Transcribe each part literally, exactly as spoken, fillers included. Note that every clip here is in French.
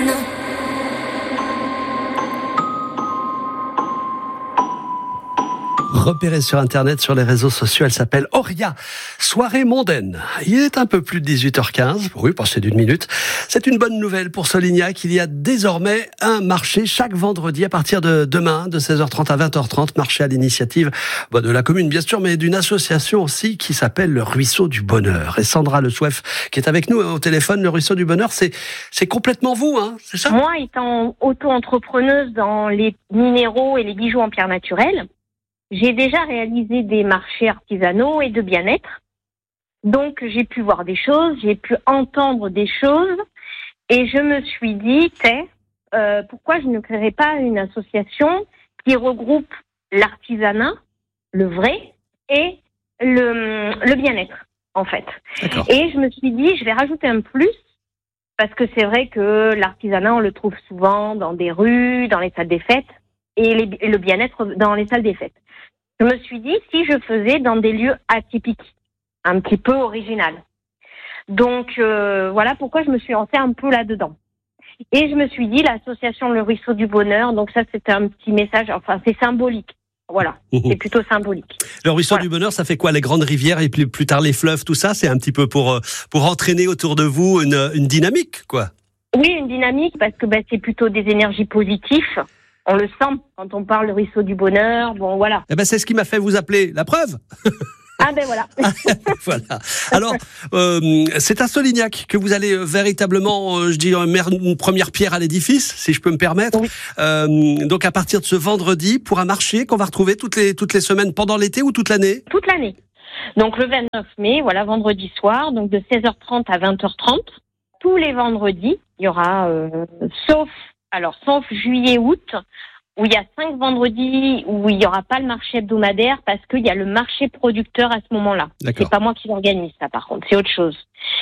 Repérée sur Internet, sur les réseaux sociaux, elle s'appelle Auria. Soirée mondaine. Il est un peu plus de dix-huit heures quinze. Oui, passé d'une minute. C'est une bonne nouvelle pour Solignac. Il y a désormais un marché chaque vendredi à partir de demain, de seize heures trente à vingt heures trente. Marché à l'initiative bah, de la commune, bien sûr, mais d'une association aussi qui s'appelle le Ruisseau du Bonheur. Et Sandra Le Souef, qui est avec nous au téléphone, le Ruisseau du Bonheur, c'est, c'est complètement vous, hein, c'est ça? Moi, étant auto-entrepreneuse dans les minéraux et les bijoux en pierre naturelle, j'ai déjà réalisé des marchés artisanaux et de bien-être. Donc, j'ai pu voir des choses, j'ai pu entendre des choses. Et je me suis dit, euh, pourquoi je ne créerais pas une association qui regroupe l'artisanat, le vrai, et le, le bien-être, en fait. D'accord. Et je me suis dit, je vais rajouter un plus, parce que c'est vrai que l'artisanat, on le trouve souvent dans des rues, dans les salles des fêtes, et, les, et le bien-être dans les salles des fêtes. Je me suis dit, si je faisais dans des lieux atypiques, un petit peu original. Donc, euh, voilà pourquoi je me suis lancée un peu là-dedans. Et je me suis dit, l'association Le Ruisseau du Bonheur, donc ça, c'était un petit message, enfin, c'est symbolique. Voilà, c'est plutôt symbolique. Le Ruisseau voilà. du Bonheur, ça fait quoi? Les grandes rivières et plus, plus tard les fleuves, tout ça, c'est un petit peu pour, pour entraîner autour de vous une, une dynamique, quoi. Oui, une dynamique, parce que ben, c'est plutôt des énergies positives. On le sent quand on parle du Ruisseau du Bonheur, bon voilà. Eh ben c'est ce qui m'a fait vous appeler, la preuve. Ah ben voilà. Voilà. Alors, euh, c'est à Solignac que vous allez véritablement, euh, je dis, mettre une première pierre à l'édifice, si je peux me permettre. Oui. Euh, donc à partir de ce vendredi, pour un marché qu'on va retrouver toutes les toutes les semaines pendant l'été ou toute l'année? Toute l'année. Donc le vingt-neuf mai, voilà, vendredi soir, donc de seize heures trente à vingt heures trente. Tous les vendredis, il y aura, euh, sauf Alors, sauf juillet-août, où il y a cinq vendredis où il n'y aura pas le marché hebdomadaire parce qu'il y a le marché producteur à ce moment-là. D'accord. C'est pas moi qui l'organise, ça, par contre. C'est autre chose.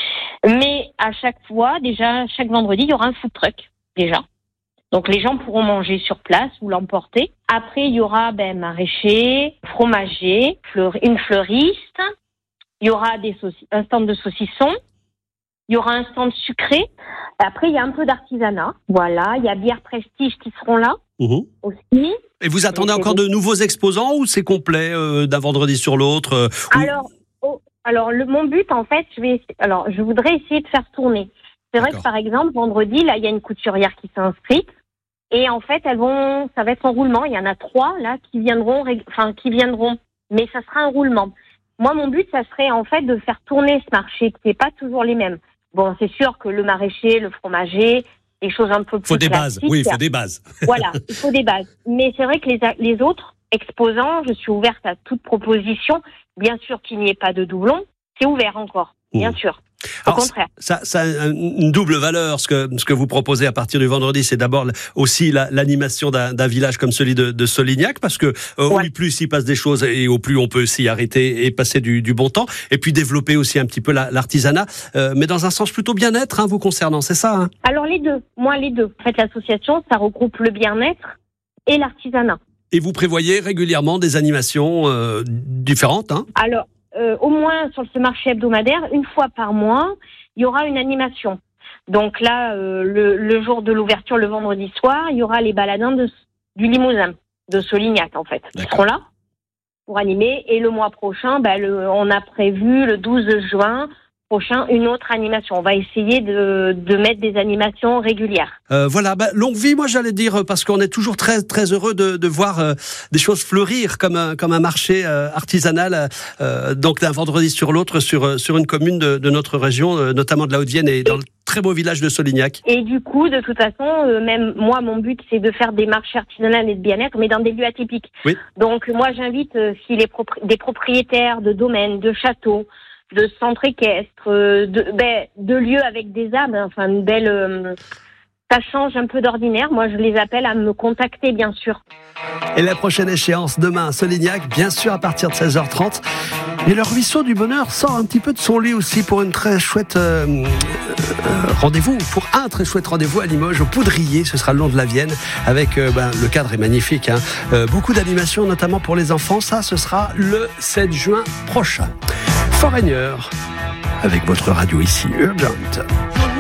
Mais à chaque fois, déjà, chaque vendredi, il y aura un food truck, déjà. Donc, les gens pourront manger sur place ou l'emporter. Après, il y aura, ben, maraîcher, fromager, fleur, une fleuriste. Il y aura des sauci- un stand de saucissons. Il y aura un stand sucré. Après, il y a un peu d'artisanat. Voilà. Il y a Bière Prestige qui seront là Mmh. aussi. Et vous attendez encore de nouveaux exposants ou c'est complet euh, d'un vendredi sur l'autre euh, ou... Alors, oh, alors le, mon but, en fait, je vais, alors, je voudrais essayer de faire tourner. C'est vrai D'accord. que, par exemple, vendredi, là, il y a une couturière qui s'est inscrite. Et en fait, elles vont, ça va être en roulement. Il y en a trois, là, qui viendront, enfin, qui viendront. Mais ça sera un roulement. Moi, mon but, ça serait, en fait, de faire tourner ce marché, qui n'est pas toujours les mêmes. Bon, c'est sûr que le maraîcher, le fromager, des choses un peu plus faut des classiques. bases, oui, il faut des bases. Voilà, il faut des bases. Mais c'est vrai que les, les autres exposants, je suis ouverte à toute proposition. Bien sûr qu'il n'y ait pas de doublons. C'est ouvert encore, bien mmh. sûr. Au Alors, contraire. Ça, ça a une double valeur. Ce que, ce que vous proposez à partir du vendredi, c'est d'abord aussi la, l'animation d'un, d'un village comme celui de, de Solignac, parce que euh, ouais. au plus il passe des choses et au plus on peut s'y arrêter et passer du, du bon temps, et puis développer aussi un petit peu la, l'artisanat, euh, mais dans un sens plutôt bien-être, hein, vous concernant, c'est ça hein? Alors les deux, moi les deux. En fait, l'association, ça regroupe le bien-être et l'artisanat. Et vous prévoyez régulièrement des animations euh, différentes, hein? Alors. Euh, au moins sur ce marché hebdomadaire, une fois par mois, il y aura une animation. Donc là, euh, le, le jour de l'ouverture, le vendredi soir, il y aura les baladins de, du Limousin, de Solignac en fait. Ils seront là pour animer. Et le mois prochain, bah, le, on a prévu le douze juin prochain une autre animation. On va essayer de, de mettre des animations régulières. Euh, voilà, bah, longue vie, moi j'allais dire, parce qu'on est toujours très très heureux de, de voir euh, des choses fleurir comme un, comme un marché euh, artisanal, euh, donc d'un vendredi sur l'autre sur sur une commune de, de notre région, euh, notamment de la Haute-Vienne et dans le très beau village de Solignac. Et du coup, de toute façon, euh, même moi, mon but, c'est de faire des marchés artisanaux et de bien-être, mais dans des lieux atypiques. Oui. Donc moi, j'invite euh, si les propri- des propriétaires de domaines, de châteaux, de centres équestres, de, ben, de lieux avec des arbres, enfin une belle, euh, ça change un peu d'ordinaire. Moi, je les appelle à me contacter, bien sûr. Et la prochaine échéance demain à Solignac, bien sûr à partir de seize heures trente. Et le Ruisseau du Bonheur sort un petit peu de son lit aussi pour une très chouette euh, euh, rendez-vous, pour un très chouette rendez-vous à Limoges, au Poudrier. Ce sera le long de la Vienne, avec euh, ben, le cadre est magnifique. Hein. Euh, beaucoup d'animations, notamment pour les enfants. Ça, ce sera le sept juin prochain. Foreigner, avec votre radio ici, Urgent.